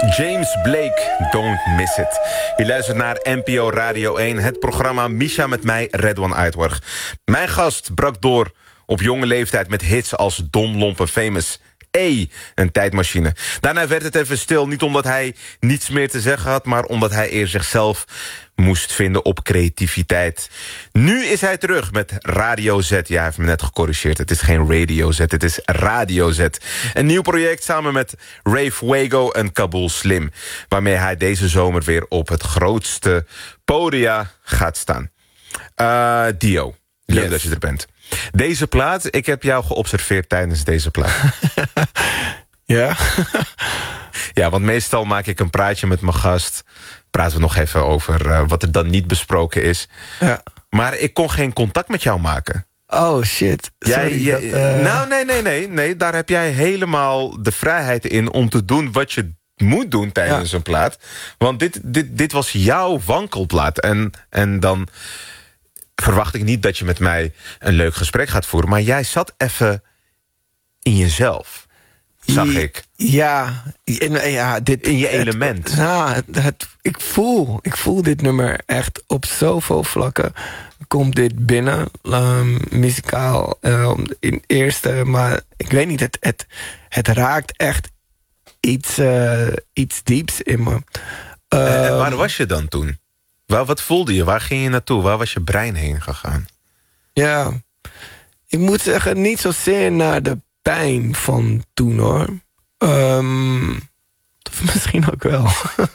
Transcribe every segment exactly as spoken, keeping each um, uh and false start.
James Blake, Don't Miss It. Je luistert naar N P O Radio één, het programma Misha met mij, Redwan Uitworg. Mijn gast brak door op jonge leeftijd met hits als Dom Lompe Famous. E, een tijdmachine. Daarna werd het even stil, niet omdat hij niets meer te zeggen had, maar omdat hij eerst zichzelf moest vinden op creativiteit. Nu is hij terug met Radio Z. Ja, hij heeft me net gecorrigeerd. Het is geen Radio Z, het is Radio Z. Een nieuw project samen met Ray Fuego en Kabul Slim, waarmee hij deze zomer weer op het grootste podia gaat staan. Uh, Dio, leuk yes. dat je er bent. Deze plaat, ik heb jou geobserveerd tijdens deze plaat. Ja? Ja, want meestal maak ik een praatje met mijn gast. Praten we nog even over uh, wat er dan niet besproken is. Ja. Maar ik kon geen contact met jou maken. Oh, shit. Sorry, jij, dat, uh... Nou, nee, nee, nee, nee. Daar heb jij helemaal de vrijheid in om te doen wat je moet doen tijdens ja. een plaat. Want dit, dit, dit was jouw wankelplaat. En, en dan verwacht ik niet dat je met mij een leuk gesprek gaat voeren. Maar jij zat even in jezelf, zag ik. Ja, in, ja dit, in je element. Het, nou, het, het, ik, voel, ik voel dit nummer echt op zoveel vlakken. Komt dit binnen, um, muzikaal, um, in eerste. Maar ik weet niet, het, het, het raakt echt iets, uh, iets dieps in me. Um, en waar was je dan toen? Waar, wat voelde je? Waar ging je naartoe? Waar was je brein heen gegaan? Ja, ik moet zeggen, niet zozeer naar de pijn van toen, hoor. Um, of misschien ook wel.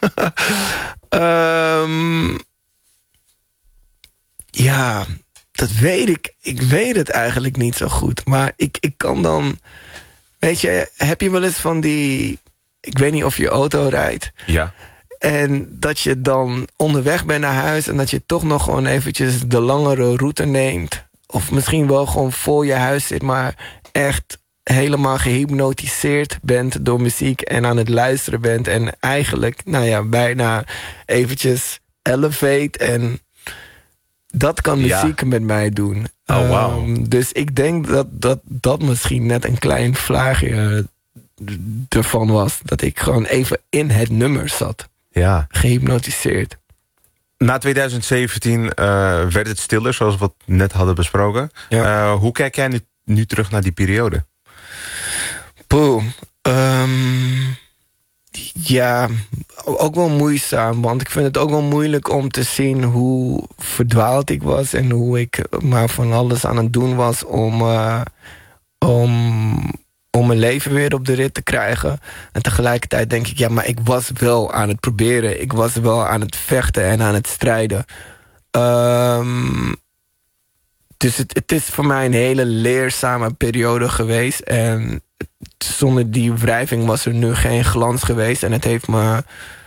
um, ja, dat weet ik. Ik weet het eigenlijk niet zo goed. Maar ik, ik kan dan... Weet je, heb je wel eens van die... Ik weet niet of je auto rijdt. Ja. En dat je dan onderweg bent naar huis en dat je toch nog gewoon eventjes de langere route neemt. Of misschien wel gewoon voor je huis zit, maar echt helemaal gehypnotiseerd bent door muziek en aan het luisteren bent. En eigenlijk, nou ja, bijna eventjes elevate. En dat kan muziek ja. met mij doen. Oh, wow. Um, dus ik denk dat, dat dat misschien net een klein vlaagje ervan was. Dat ik gewoon even in het nummer zat. Ja. Gehypnotiseerd. Na twintig zeventien uh, werd het stiller, zoals we het net hadden besproken. Ja. Uh, hoe kijk jij nu, nu terug naar die periode? Poeh. Um, ja, ook wel moeizaam. Want ik vind het ook wel moeilijk om te zien hoe verdwaald ik was. En hoe ik maar van alles aan het doen was om... Uh, om om mijn leven weer op de rit te krijgen. En tegelijkertijd denk ik, ja, maar ik was wel aan het proberen. Ik was wel aan het vechten en aan het strijden. Um, dus het, het is voor mij een hele leerzame periode geweest. En zonder die wrijving was er nu geen glans geweest. En het heeft me...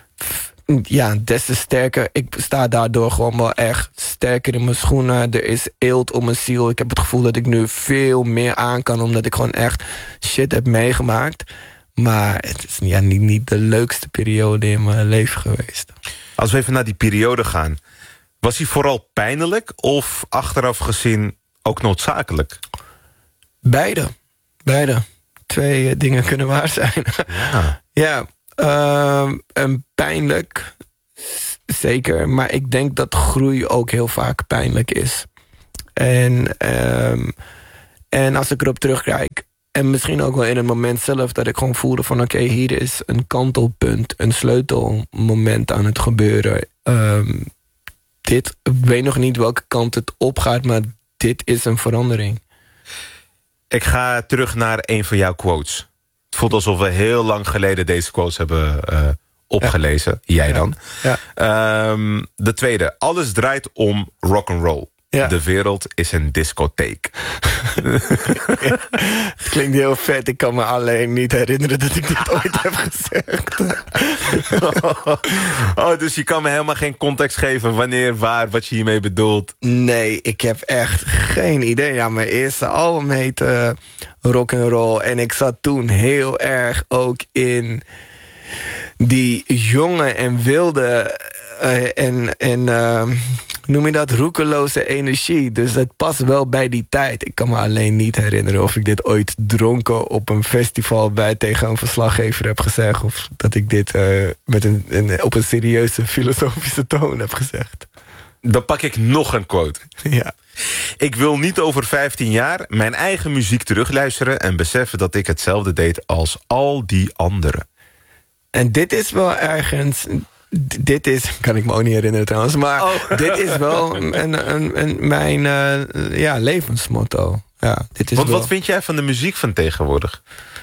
Ja, des te sterker. Ik sta daardoor gewoon wel echt sterker in mijn schoenen. Er is eelt om mijn ziel. Ik heb het gevoel dat ik nu veel meer aan kan, omdat ik gewoon echt shit heb meegemaakt. Maar het is ja, niet, niet de leukste periode in mijn leven geweest. Als we even naar die periode gaan. Was die vooral pijnlijk of achteraf gezien ook noodzakelijk? Beide. Beide. Twee uh, dingen kunnen waar zijn. Ja. Ja. Uh, en pijnlijk, zeker. Maar ik denk dat groei ook heel vaak pijnlijk is. En, um, en als ik erop terugkijk... en misschien ook wel in het moment zelf... dat ik gewoon voelde van... oké, okay, hier is een kantelpunt, een sleutelmoment aan het gebeuren. Um, dit, ik weet nog niet welke kant het opgaat... maar dit is een verandering. Ik ga terug naar een van jouw quotes. Het voelt alsof we heel lang geleden deze quotes hebben uh, opgelezen. Ja. Jij dan. Ja. Ja. Um, de tweede. Alles draait om rock'n'roll. Ja. De wereld is een discotheek. Ja. Het klinkt heel vet. Ik kan me alleen niet herinneren dat ik dit ooit heb gezegd. oh, oh, dus je kan me helemaal geen context geven wanneer, waar, wat je hiermee bedoelt. Nee, ik heb echt geen idee. Ja, mijn eerste album heette uh, Rock'n'Roll. En ik zat toen heel erg ook in die jonge en wilde... Uh, en... en uh, noem je dat, roekeloze energie. Dus het past wel bij die tijd. Ik kan me alleen niet herinneren of ik dit ooit dronken op een festival bij tegen een verslaggever heb gezegd. Of dat ik dit uh, met een, een, op een serieuze filosofische toon heb gezegd. Dan pak ik nog een quote. Ja. Ik wil niet over vijftien jaar mijn eigen muziek terugluisteren en beseffen dat ik hetzelfde deed als al die anderen. En dit is wel ergens... Dit is, kan ik me ook niet herinneren trouwens, maar oh. dit is wel een, een, een, mijn uh, ja, levensmotto. Ja, dit is Want wel... wat vind jij van de muziek van tegenwoordig?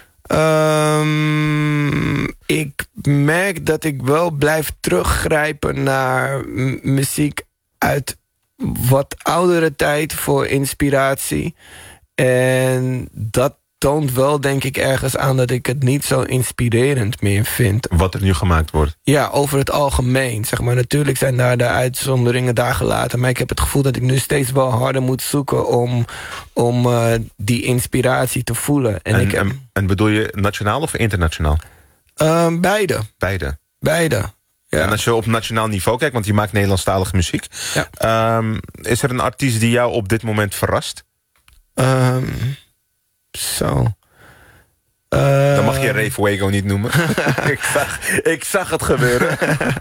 Um, ik merk dat ik wel blijf teruggrijpen naar m- muziek uit wat oudere tijd voor inspiratie. En dat toont wel, denk ik, ergens aan dat ik het niet zo inspirerend meer vind. Wat er nu gemaakt wordt? Ja, over het algemeen. Zeg maar. Natuurlijk zijn daar de uitzonderingen daar gelaten. Maar ik heb het gevoel dat ik nu steeds wel harder moet zoeken om, om uh, die inspiratie te voelen. En, En, ik heb, en, en bedoel je nationaal of internationaal? Uh, beide. Beide. Beide. Ja. En als je op nationaal niveau kijkt, want je maakt Nederlandstalige muziek. Ja. Um, is er een artiest die jou op dit moment verrast? Um, zo. Uh, Dan mag je Ray Fuego niet noemen. ik, zag, ik zag het gebeuren.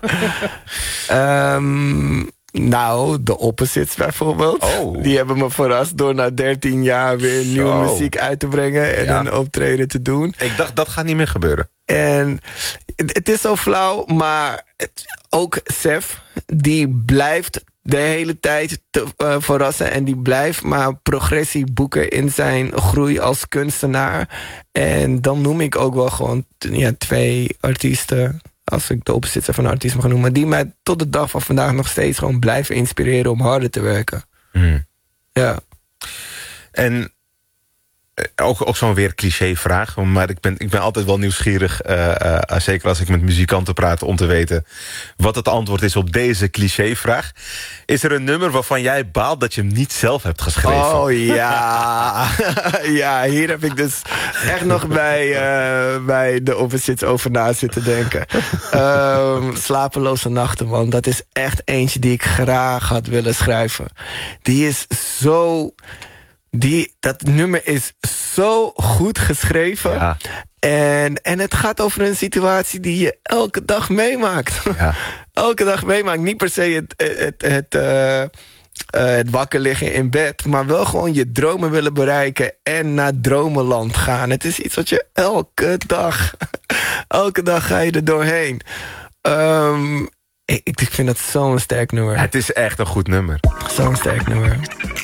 um, nou, de Opposites bijvoorbeeld. Oh. Die hebben me verrast door na dertien jaar weer nieuwe Zo. muziek uit te brengen en ja. een optreden te doen. Ik dacht, dat gaat niet meer gebeuren. En het, het is zo flauw, maar het, ook Sef, die blijft de hele tijd te uh, verrassen. En die blijft maar progressie boeken in zijn groei als kunstenaar. En dan noem ik ook wel gewoon ja, twee artiesten, als ik de opzitter van een artiest mag noemen, die mij tot de dag van vandaag nog steeds gewoon blijven inspireren om harder te werken. Hmm. Ja. En ook, ook zo'n weer cliché vraag, maar ik ben, ik ben altijd wel nieuwsgierig, uh, uh, zeker als ik met muzikanten praat, om te weten wat het antwoord is op deze cliché vraag. Is er een nummer waarvan jij baalt dat je hem niet zelf hebt geschreven? Oh ja, ja, hier heb ik dus echt nog bij, uh, bij de Opposites over na zitten denken. Um, slapeloze nachten, man. Dat is echt eentje die ik graag had willen schrijven. Die is zo... Die, dat nummer is zo goed geschreven. Ja. En, en het gaat over een situatie die je elke dag meemaakt. Ja. Elke dag meemaakt. Niet per se het, het, het, uh, uh, het wakker liggen in bed. Maar wel gewoon je dromen willen bereiken. En naar dromenland gaan. Het is iets wat je elke dag... elke dag ga je er doorheen. Um, ik, ik vind dat zo'n sterk nummer. Het is echt een goed nummer. Zo'n sterk nummer.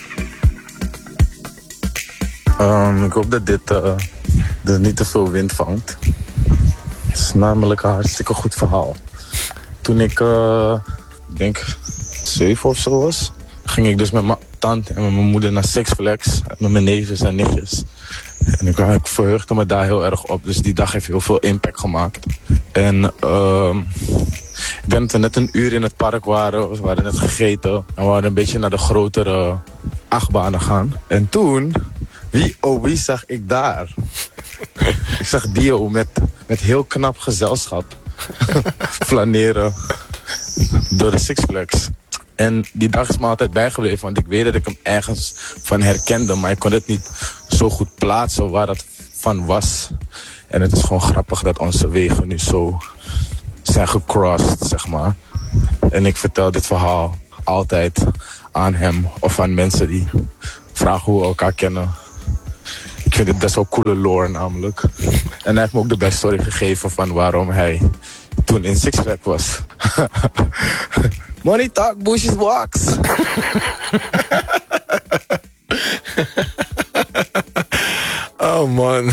Um, ik hoop dat dit uh, dat niet te veel wind vangt. Het is namelijk een hartstikke goed verhaal. Toen ik, uh, denk, zeven of zo was, ging ik dus met mijn tante en met mijn moeder naar Six Flags. Met mijn neefjes en nichtjes. En ik, ik verheugde me daar heel erg op. Dus die dag heeft heel veel impact gemaakt. En uh, ik ben toen net een uur in het park waren. We hadden net gegeten. En we waren een beetje naar de grotere achtbanen gaan. En toen... Wie, oh, wie zag ik daar? Ik zag Dio met, met heel knap gezelschap flaneren door de Six Flags. En die dag is me altijd bijgebleven, want ik weet dat ik hem ergens van herkende, maar ik kon het niet zo goed plaatsen waar dat van was. En het is gewoon grappig dat onze wegen nu zo zijn gecrossed, zeg maar. En ik vertel dit verhaal altijd aan hem of aan mensen die vragen hoe we elkaar kennen. Ik vind het best wel coole lore namelijk. En hij heeft me ook de backstory gegeven van waarom hij toen in Six Flags was. Money talk, bushes walks. Oh man.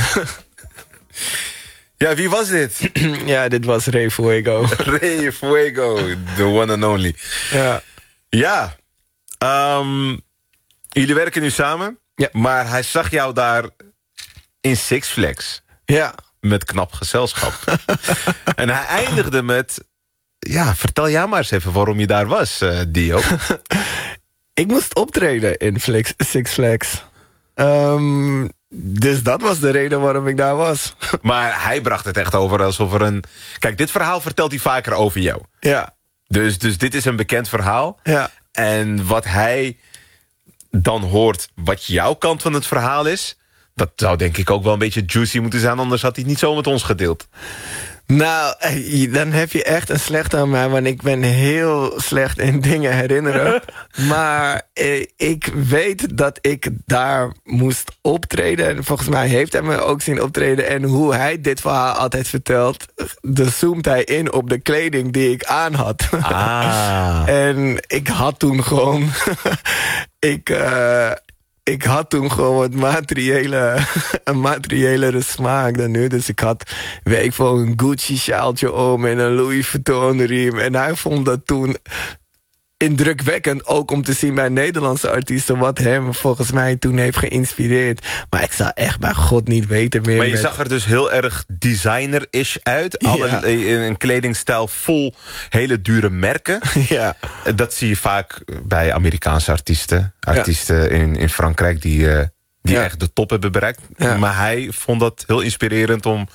Ja, wie was dit? Ja, dit was Ray Fuego. Ray Fuego, the one and only. Ja. Ja. Um, jullie werken nu samen. Ja. Maar hij zag jou daar in Six Flags. Ja. Met knap gezelschap. En hij eindigde met... Ja, vertel jij maar eens even waarom je daar was, uh, Dio. Ik moest optreden in Flex, Six Flags. Um, dus dat was de reden waarom ik daar was. Maar hij bracht het echt over alsof er een... Kijk, dit verhaal vertelt hij vaker over jou. Ja. Dus, dus dit is een bekend verhaal. Ja. En wat hij dan hoort wat jouw kant van het verhaal is... dat zou denk ik ook wel een beetje juicy moeten zijn... anders had hij het niet zo met ons gedeeld. Nou, dan heb je echt een slechte aan mij... want ik ben heel slecht in dingen herinneren. Maar eh, ik weet dat ik daar moest optreden. En volgens mij heeft hij me ook zien optreden. En hoe hij dit verhaal altijd vertelt... dus zoomt hij in op de kleding die ik aan had. Ah. En ik had toen gewoon... ik... Uh, Ik had toen gewoon wat materiële, een materiëlere smaak dan nu. Dus ik had, weet ik veel, een Gucci-sjaaltje om en een Louis Vuitton-riem. En hij vond dat toen indrukwekkend ook om te zien bij Nederlandse artiesten... wat hem volgens mij toen heeft geïnspireerd. Maar ik zou echt bij God niet weten meer. Maar je met... zag er dus heel erg designer-ish uit. Alle, Ja. in een kledingstijl vol hele dure merken. Ja. Dat zie je vaak bij Amerikaanse artiesten. Artiesten ja. in, in Frankrijk die, uh, die ja. echt de top hebben bereikt. Ja. Maar hij vond dat heel inspirerend om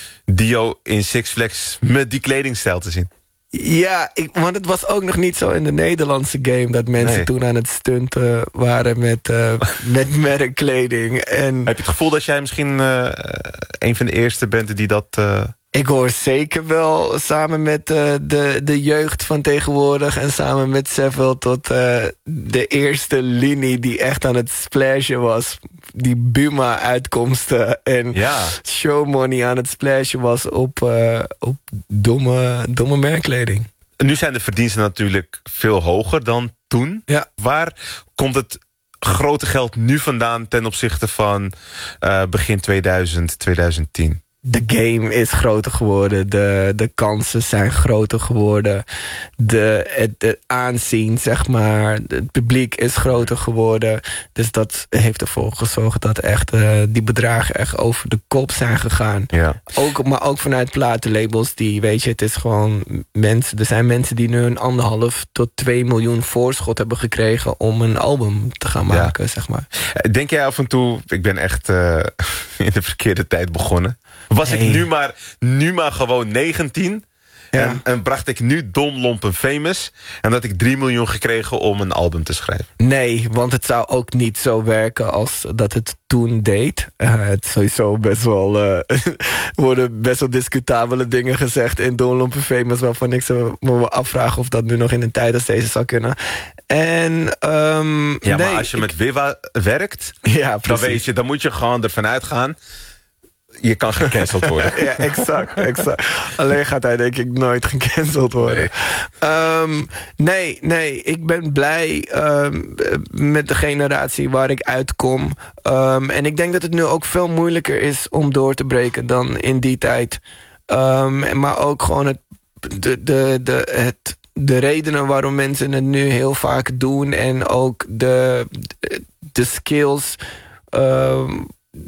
Dio in Six Flags met die kledingstijl te zien. Ja, ik, want het was ook nog niet zo in de Nederlandse game... dat mensen nee. toen aan het stunten waren met, uh, met merkkleding. En heb je het gevoel dat jij misschien uh, een van de eerste bent die dat... Uh... Ik hoor zeker wel samen met uh, de, de jeugd van tegenwoordig... en samen met Seville tot uh, de eerste linie die echt aan het splashen was. Die Buma-uitkomsten en ja. showmoney aan het splashen was op, uh, op domme, domme merkkleding. Nu zijn de verdiensten natuurlijk veel hoger dan toen. Ja. Waar komt het grote geld nu vandaan ten opzichte van uh, begin tweeduizend, twintig tien? De game is groter geworden. De, de kansen zijn groter geworden. De, het, het aanzien, zeg maar. Het publiek is groter geworden. Dus dat heeft ervoor gezorgd dat echt uh, die bedragen echt over de kop zijn gegaan. Ja. Ook, maar ook vanuit platenlabels die, weet je, het is gewoon mensen. Er zijn mensen die nu een anderhalf tot twee miljoen voorschot hebben gekregen om een album te gaan maken, ja. zeg maar. Denk jij af en toe, ik ben echt uh, in de verkeerde tijd begonnen. Was hey. ik nu maar, nu maar gewoon negentien... Ja. En, en bracht ik nu Dom Lompen Famous... en dat ik drie miljoen gekregen om een album te schrijven? Nee, want het zou ook niet zo werken als dat het toen deed. Uh, het is sowieso best wel... Uh, worden best wel discutabele dingen gezegd in Dom Lompen Famous... waarvan ik zo me afvraag of dat nu nog in een tijd als deze zou kunnen. En, um, ja, maar nee, als je ik... met Wiwa werkt... Ja, dan weet je, dan moet je gewoon ervan uitgaan... je kan gecanceld worden. Ja, exact, exact. Alleen gaat hij denk ik nooit gecanceld worden. Nee, um, nee, nee, ik ben blij um, met de generatie waar ik uitkom. Um, en ik denk dat het nu ook veel moeilijker is om door te breken dan in die tijd. Um, maar ook gewoon het, de, de, de, het, de redenen waarom mensen het nu heel vaak doen. En ook de, de skills... Um,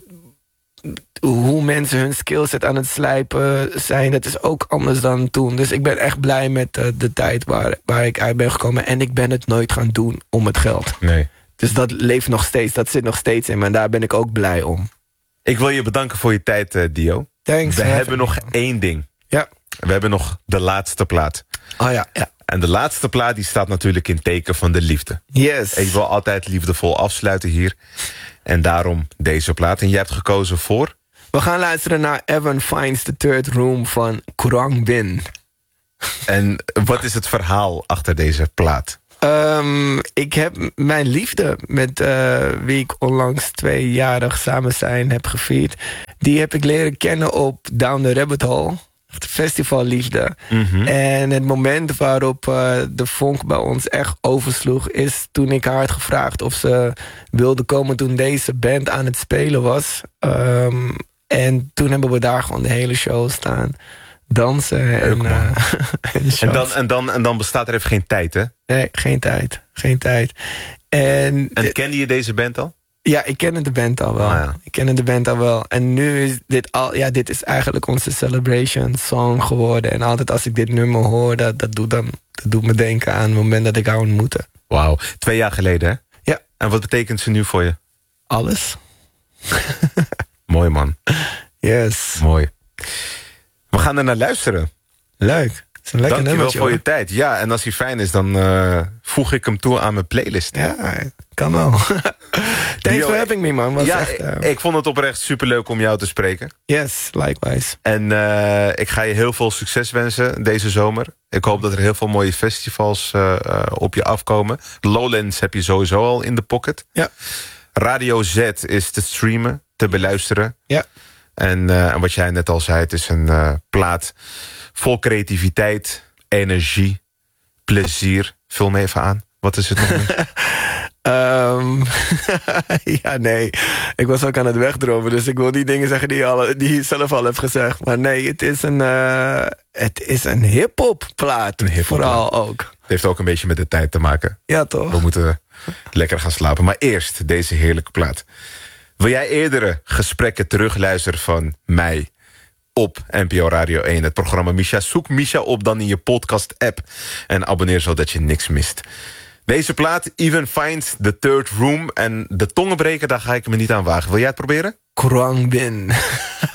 hoe mensen hun skillset aan het slijpen zijn, dat is ook anders dan toen. Dus ik ben echt blij met uh, de tijd waar, waar ik uit ben gekomen. En ik ben het nooit gaan doen om het geld. Nee. Dus dat leeft nog steeds, dat zit nog steeds in me. En daar ben ik ook blij om. Ik wil je bedanken voor je tijd, uh, Dio. Thanks. We hebben nog één ding. Ja. We hebben nog de laatste plaat. Oh ja, ja. En de laatste plaat die staat natuurlijk in teken van de liefde. Yes. Ik wil altijd liefdevol afsluiten hier. En daarom deze plaat. En jij hebt gekozen voor... We gaan luisteren naar Evan Finds the Third Room van Kurang Bin. En wat is het verhaal achter deze plaat? Um, ik heb mijn liefde met uh, wie ik onlangs tweejarig samen zijn heb gevierd. Die heb ik leren kennen op Down the Rabbit Hole. Festivalliefde. Mm-hmm. En het moment waarop uh, de vonk bij ons echt oversloeg... is toen ik haar had gevraagd of ze wilde komen toen deze band aan het spelen was. Um, en toen hebben we daar gewoon de hele show staan dansen. En, uh, en, en, dan, en, dan, en dan bestaat er even geen tijd, hè? Nee, geen tijd. Geen tijd. En, en kende je deze band al? Ja, ik kende de band al wel. Oh, ja. Ik kende de band al wel. En nu is dit al, ja, dit is eigenlijk onze celebration song geworden. En altijd als ik dit nummer hoor, dat, dat, doet, dan, dat doet me denken aan het moment dat ik haar ontmoette. Wauw, twee jaar geleden, hè? Ja. En wat betekent ze nu voor je? Alles. Mooi, man. Yes. Mooi. We gaan er naar luisteren. Leuk. is een lekker Dankjewel nummertje, voor hoor. je tijd. Ja, en als hij fijn is, dan uh, voeg ik hem toe aan mijn playlist. Ja, kan wel. Thanks Yo, for having me, man. Was ja, echt, uh... ik vond het oprecht superleuk om jou te spreken. Yes, likewise. En uh, ik ga je heel veel succes wensen deze zomer. Ik hoop dat er heel veel mooie festivals uh, uh, op je afkomen. Lowlands heb je sowieso al in de pocket. Ja. Radio Z is te streamen, te beluisteren. Ja. En, uh, en wat jij net al zei, het is een uh, plaat vol creativiteit, energie, plezier. Vul me even aan. Wat is het nog meer? Um, ja, nee. Ik was ook aan het wegdromen, dus ik wil die dingen zeggen die je, al, die je zelf al hebt gezegd. Maar nee, het is een, uh, het is een hip-hop plaat. Een hip-hop Vooral plaat. ook. Het heeft ook een beetje met de tijd te maken. Ja, toch? We moeten lekker gaan slapen. Maar eerst deze heerlijke plaat. Wil jij eerdere gesprekken terugluisteren van mij op N P O Radio één, het programma Misha? Zoek Misha op dan in je podcast-app en abonneer zodat je niks mist. Deze plaat, Even Find the Third Room, en de tongenbreker, daar ga ik me niet aan wagen. Wil jij het proberen? Kruang Bin.